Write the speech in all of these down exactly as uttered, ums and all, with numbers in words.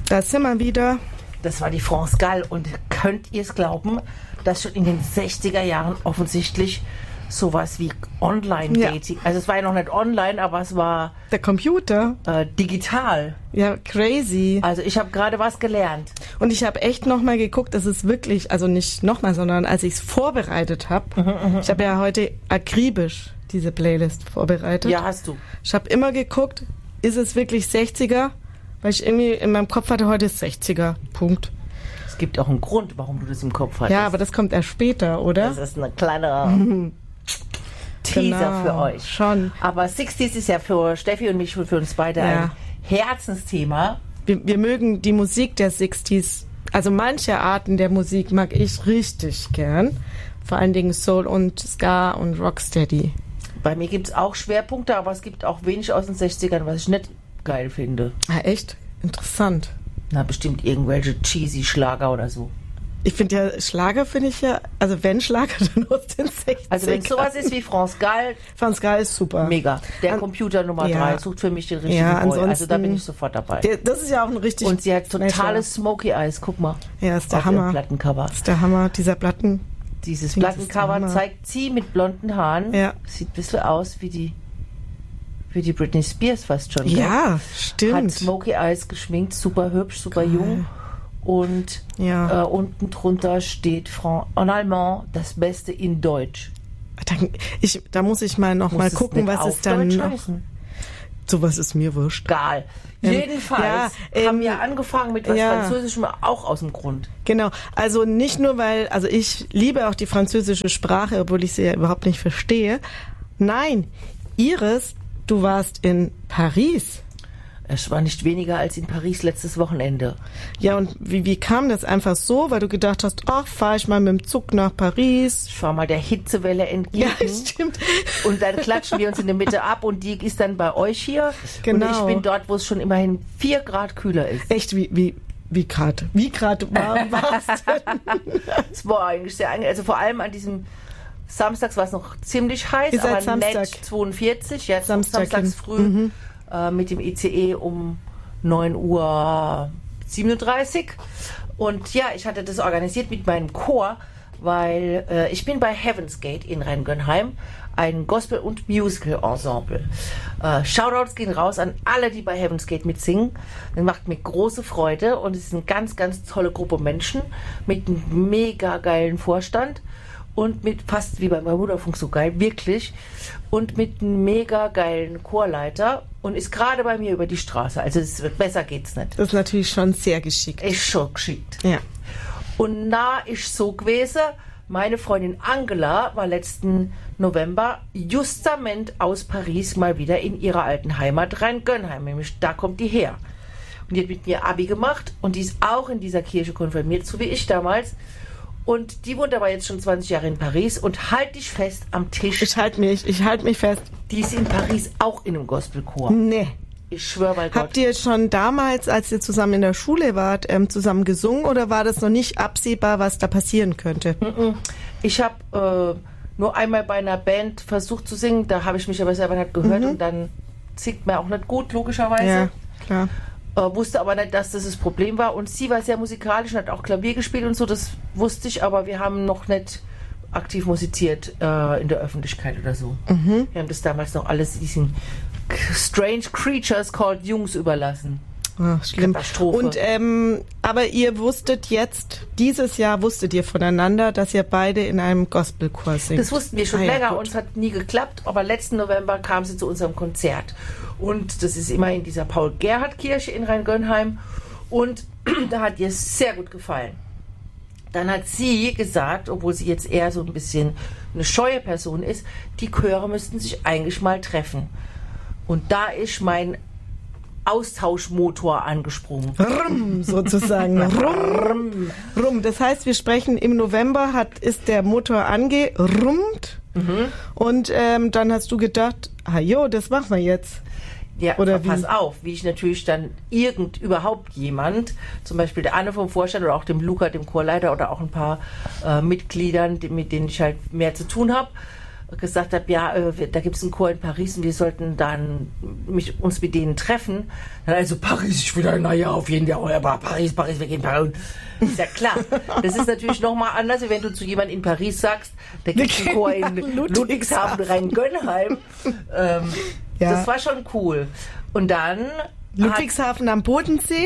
Da sind wir wieder. Das war die France Gall. Und könnt ihr es glauben, dass schon in den sechziger Jahren offensichtlich sowas wie Online-Dating, ja. Also es war ja noch nicht online, aber es war der Computer. Äh, digital. Ja, crazy. Also ich habe gerade was gelernt. Und ich habe echt nochmal geguckt, das ist wirklich, also nicht nochmal, sondern als ich es vorbereitet habe. Mhm, ich habe ja heute akribisch diese Playlist vorbereitet. Ja, hast du. Ich habe immer geguckt, ist es wirklich sechziger? Weil ich irgendwie in meinem Kopf hatte, heute ist sechziger. Punkt. Es gibt auch einen Grund, warum du das im Kopf hattest. Ja, aber das kommt erst später, oder? Das ist eine kleine Teaser genau, für euch. Schon. Aber sechziger ist ja für Steffi und mich und für uns beide ja. ein Herzensthema. Wir, wir mögen die Musik der sechziger, also manche Arten der Musik mag ich richtig gern. Vor allen Dingen Soul und Ska und Rocksteady. Bei mir gibt es auch Schwerpunkte, aber es gibt auch wenig aus den sechzigern, was ich nicht geil finde. Ah, echt? Interessant. Na, bestimmt irgendwelche cheesy Schlager oder so. Ich finde ja, Schlager finde ich ja, also wenn Schlager, dann aus den sechzigern. Also wenn es sowas ist wie France Gall. France Gall ist super. Mega. Der An- Computer Nummer drei ja. sucht für mich den richtigen ja, Boy. Also da bin ich sofort dabei. Der, das ist ja auch ein richtig... Und sie hat totales Smoky Eyes, guck mal. Ja, ist der Hammer. Plattencover. Das ist der Hammer, dieser Platten... Dieses Plattencover zeigt sie mit blonden Haaren. Ja. Sieht ein bisschen aus wie die wie die Britney Spears fast schon. Ja, gell? Stimmt. Hat Smoky Eyes geschminkt, super hübsch, super Geil. jung. Und ja. äh, unten drunter steht en allemand das Beste in Deutsch. Dann, ich, da muss ich mal noch muss mal gucken, was es dann noch... Sowas ist mir wurscht. Egal. Ähm, Jedenfalls ja, ähm, haben wir angefangen mit was ja. Französischem, auch aus dem Grund. Genau. Also nicht nur, weil, also ich liebe auch die französische Sprache, obwohl ich sie ja überhaupt nicht verstehe. Nein, Iris, du warst in Paris. Es war nicht weniger als in Paris letztes Wochenende. Ja, und wie, wie kam das einfach so? Weil du gedacht hast, ach, fahr ich mal mit dem Zug nach Paris. Ich fahr mal der Hitzewelle entgegen. Ja, stimmt. Und dann klatschen wir uns in der Mitte ab und die ist dann bei euch hier. Genau. Und ich bin dort, wo es schon immerhin vier Grad kühler ist. Echt, wie, wie, wie Grad? Wie Grad warm war es denn? Es war eigentlich sehr angenehm. Also vor allem an diesem Samstags war es noch ziemlich heiß, Ihr seid aber Samstag. nett zweiundvierzig. Jetzt Samstag samstags früh. Mhm. Mit dem I C E um neun Uhr siebenunddreißig. Und ja, ich hatte das organisiert mit meinem Chor, weil äh, ich bin bei Heaven's Gate in Rheingönheim, ein Gospel- und Musical-Ensemble. Äh, Shoutouts gehen raus an alle, die bei Heaven's Gate mitsingen. Das macht mir große Freude und es ist eine ganz, ganz tolle Gruppe Menschen mit einem mega geilen Vorstand. Und mit fast wie bei Bermudafunk so geil, wirklich. Und mit einem mega geilen Chorleiter. Und ist gerade bei mir über die Straße. Also es wird, besser geht's nicht. Das ist natürlich schon sehr geschickt. Ist schon geschickt. Ja. Und na ist so gewesen, meine Freundin Angela war letzten November justament aus Paris mal wieder in ihrer alten Heimat Rheingönheim. Nämlich da kommt die her. Und die hat mit mir Abi gemacht. Und die ist auch in dieser Kirche konfirmiert, so wie ich damals. Und die wohnt aber jetzt schon zwanzig Jahre in Paris und halt dich fest am Tisch. Ich halte mich, ich halte mich fest. Die ist in Paris auch in einem Gospelchor. Nee. Ich schwöre bei Gott. Habt ihr schon damals, als ihr zusammen in der Schule wart, ähm, zusammen gesungen oder war das noch nicht absehbar, was da passieren könnte? Ich habe äh, nur einmal bei einer Band versucht zu singen, da habe ich mich aber selber nicht gehört mhm. und dann singt man auch nicht gut, logischerweise. Ja, klar. Äh, wusste aber nicht, dass das das Problem war. Und sie war sehr musikalisch und hat auch Klavier gespielt und so, das wusste ich, aber wir haben noch nicht aktiv musiziert äh, in der Öffentlichkeit oder so. Mhm. Wir haben das damals noch alles diesen Strange Creatures called Jungs überlassen. Ach, schlimm. Katastrophe. Und, ähm, aber ihr wusstet jetzt, dieses Jahr wusstet ihr voneinander, dass ihr beide in einem Gospelchor singt. Das wussten wir schon ah, länger ja, und es hat nie geklappt, aber letzten November kam sie zu unserem Konzert. Und das ist immer in dieser Paul-Gerhardt-Kirche in Rheingönheim. Und da hat ihr sehr gut gefallen. Dann hat sie gesagt, obwohl sie jetzt eher so ein bisschen eine scheue Person ist, die Chöre müssten sich eigentlich mal treffen. Und da ist mein Austauschmotor angesprungen. Rum, sozusagen. Rum, rum. Das heißt, wir sprechen im November, hat, ist der Motor angerummt. Mhm. Und ähm, dann hast du gedacht, ah jo, das machen wir jetzt. Ja, oder pass auf, wie ich natürlich dann irgend, überhaupt jemand, zum Beispiel der Anne vom Vorstand oder auch dem Luca, dem Chorleiter oder auch ein paar äh, Mitgliedern, die, mit denen ich halt mehr zu tun habe, gesagt habe, ja, äh, da gibt es einen Chor in Paris und wir sollten dann mich, uns mit denen treffen. Dann also Paris, ich will da, naja, auf jeden Fall, aber Paris, Paris, wir gehen Paris. Ist ja klar. Das ist natürlich nochmal anders, wenn du zu jemandem in Paris sagst, da gibt es einen Chor in Ludwigshafen, Rhein-Gönnheim. Ähm, ja. Das war schon cool. Und dann... Ludwigshafen am Bodensee?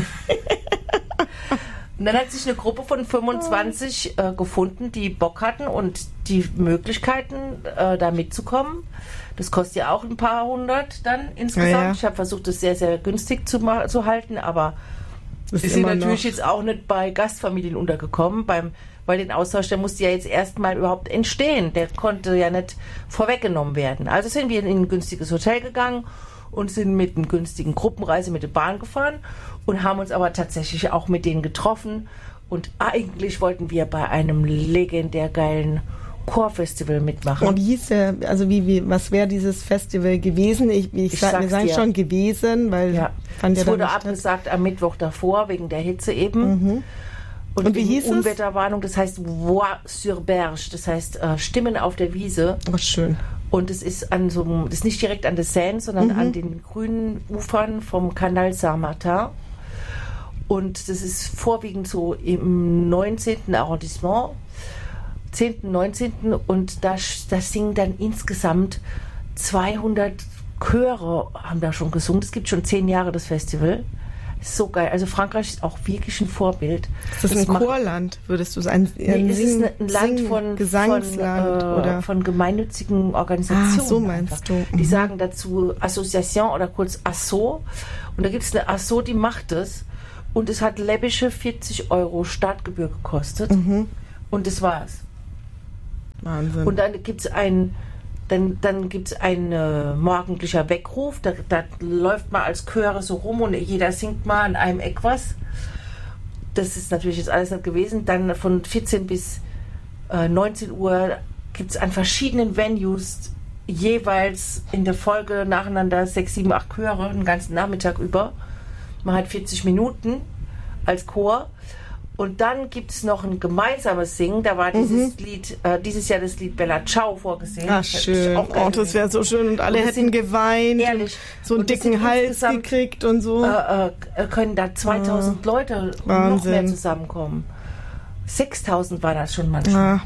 Und dann hat sich eine Gruppe von fünfundzwanzig äh, gefunden, die Bock hatten und die Möglichkeiten, äh, da mitzukommen. Das kostet ja auch ein paar hundert dann insgesamt. Ja, ja. Ich habe versucht, das sehr, sehr günstig zu, ma- zu halten, aber wir sind natürlich noch. Jetzt auch nicht bei Gastfamilien untergekommen, beim, weil den Austausch, der musste ja jetzt erstmal überhaupt entstehen. Der konnte ja nicht vorweggenommen werden. Also sind wir in ein günstiges Hotel gegangen und sind mit einer günstigen Gruppenreise mit der Bahn gefahren und haben uns aber tatsächlich auch mit denen getroffen. Und eigentlich wollten wir bei einem legendär geilen Chorfestival mitmachen. Und wie hieß der, also wie, wie was wäre dieses Festival gewesen? Ich, ich, ich sag, wir sagen schon gewesen, weil ja. fand es ja wurde abgesagt am Mittwoch davor, wegen der Hitze eben. Mhm. Und, und wie hieß es? Unwetterwarnung, das heißt Voix sur Berge, das heißt äh, Stimmen auf der Wiese. Oh, schön. Und es ist an so einem, das ist nicht direkt an der Seine, sondern mhm. an den grünen Ufern vom Canal Saint-Martin. Und das ist vorwiegend so im neunzehnten Arrondissement, zehnten, neunzehnten Und da, da singen dann insgesamt zweihundert Chöre, haben da schon gesungen. Es gibt schon zehn Jahre das Festival. So geil. Also Frankreich ist auch wirklich ein Vorbild. Ist das, das ein macht, Chorland, würdest du sagen? Nee, ein es Sing, ist ein Land von, Gesangsland von, äh, oder? von gemeinnützigen Organisationen. Ah, so meinst einfach. du. Mhm. Die sagen dazu Association oder kurz Asso. Und da gibt es eine Asso, die macht das. Und es hat läppische vierzig Euro Startgebühr gekostet. Mhm. Und das war's. Wahnsinn. Und dann gibt es ein... Dann, dann gibt es ein äh, morgendlicher Weckruf, da, da läuft man als Chöre so rum und jeder singt mal an einem Eck was. Das ist natürlich jetzt alles nicht gewesen. Dann von vierzehn bis äh, neunzehn Uhr gibt es an verschiedenen Venues jeweils in der Folge nacheinander sechs, sieben, acht Chöre, den ganzen Nachmittag über. Man hat vierzig Minuten als Chor. Und dann gibt es noch ein gemeinsames Singen. Da war dieses mhm. Lied, äh, dieses Jahr das Lied Bella Ciao vorgesehen. Ach, schön. Oh, das wäre so schön. Und alle und hätten geweint. Ehrlich. So einen dicken Hals gekriegt und so. Äh, äh, können da zweitausend ah, Leute Wahnsinn. noch mehr zusammenkommen. sechstausend war das schon manchmal. Ah.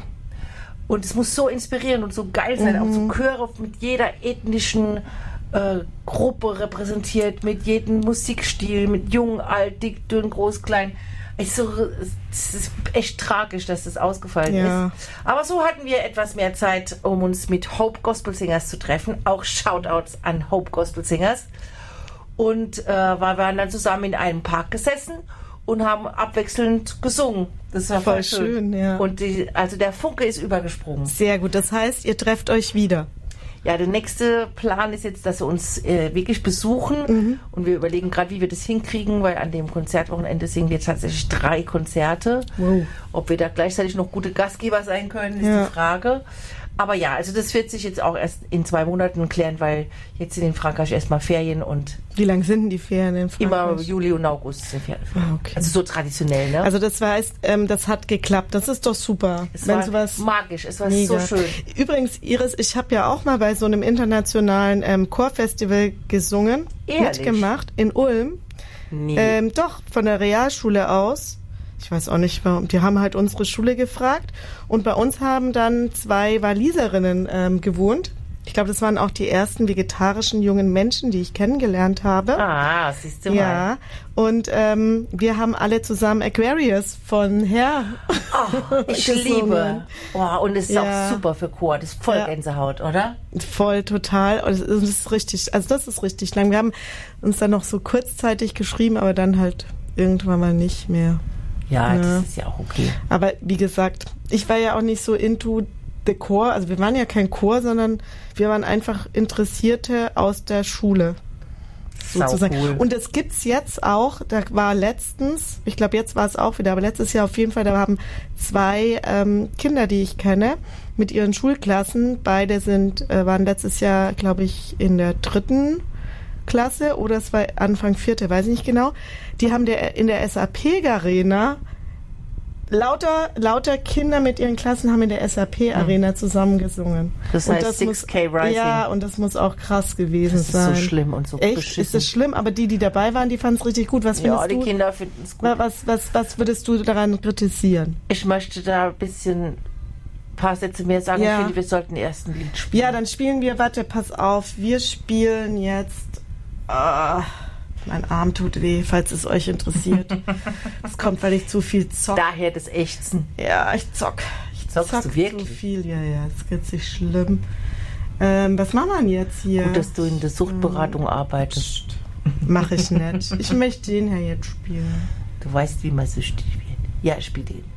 Und es muss so inspirierend und so geil sein. Mhm. Auch so Chöre mit jeder ethnischen äh, Gruppe repräsentiert, mit jedem Musikstil, mit jung, alt, dick, dünn, groß, klein. Es ist echt tragisch, dass das ausgefallen ja. ist. Aber so hatten wir etwas mehr Zeit, um uns mit Hope Gospel Singers zu treffen. Auch Shoutouts an Hope Gospel Singers. Und äh, wir waren dann zusammen in einem Park gesessen und haben abwechselnd gesungen. Das war voll, voll schön. schön ja. Und die, also der Funke ist übergesprungen. Sehr gut. Das heißt, ihr trefft euch wieder. Ja, der nächste Plan ist jetzt, dass wir uns äh, wirklich besuchen mhm. und wir überlegen gerade, wie wir das hinkriegen, weil an dem Konzertwochenende singen wir tatsächlich drei Konzerte. Wow. Ob wir da gleichzeitig noch gute Gastgeber sein können, ist ja. die Frage. Aber ja, also das wird sich jetzt auch erst in zwei Monaten klären, weil jetzt sind in Frankreich erstmal Ferien und... Wie lang sind denn die Ferien in Frankreich? Immer Juli und August sind Ferien. Ah, okay. Also so traditionell, ne? Also das heißt, ähm, das hat geklappt. Das ist doch super. Es wenn war sowas magisch, es war mega. so schön. Übrigens, Iris, ich habe ja auch mal bei so einem internationalen ähm, Chorfestival gesungen, Ehrlich? mitgemacht in Ulm. Nee. Ähm, doch, von der Realschule aus. Ich weiß auch nicht warum. Die haben halt unsere Schule gefragt und bei uns haben dann zwei Waliserinnen ähm, gewohnt. Ich glaube, das waren auch die ersten vegetarischen jungen Menschen, die ich kennengelernt habe. Ah, siehst du mal. Ja, und ähm, wir haben alle zusammen Aquarius von Her. Oh, ich liebe. Oh, und es ist ja. auch super für Chor. Das ist voll ja. Gänsehaut, oder? Voll, total. Und das ist richtig, also das ist richtig lang. Wir haben uns dann noch so kurzzeitig geschrieben, aber dann halt irgendwann mal nicht mehr. Ja, ja, das ist ja auch okay. Aber wie gesagt, ich war ja auch nicht so into the Chor, also wir waren ja kein Chor, sondern wir waren einfach Interessierte aus der Schule. Sozusagen. Cool. Und das gibt's jetzt auch, da war letztens, ich glaube jetzt war es auch wieder, aber letztes Jahr auf jeden Fall, da haben zwei ähm, Kinder, die ich kenne, mit ihren Schulklassen, beide sind, äh, waren letztes Jahr, glaube ich, in der dritten Klasse oder es war Anfang vierte, weiß ich nicht genau. Die haben der, in der S A P Arena Lauter, lauter Kinder mit ihren Klassen haben in der S A P-Arena mhm. zusammengesungen. Das heißt das six K muss, Rising. Ja, und das muss auch krass gewesen das sein. Das ist so schlimm und so Echt? beschissen. Ist das schlimm? Aber die, die dabei waren, die fanden es richtig gut. Was findest ja, die du? Kinder finden es gut. Was, was, was würdest du daran kritisieren? Ich möchte da ein bisschen ein paar Sätze mehr sagen. Ja. Ich finde, wir sollten erst ein Lied spielen. Ja, dann spielen wir, warte, pass auf, wir spielen jetzt... Ah, mein Arm tut weh, falls es euch interessiert. Das kommt, weil ich zu viel zock. Daher das Ächzen. Ja, ich zock. Ich Zockst zock du wirklich? zu viel, ja, ja, ist richtig schlimm. Ähm, was machen wir denn jetzt hier? Gut, dass du in der Suchtberatung hm. arbeitest. Mach ich nicht. Ich möchte den hier jetzt spielen. Du weißt, wie man süchtig wird. Ja, ich spiele den.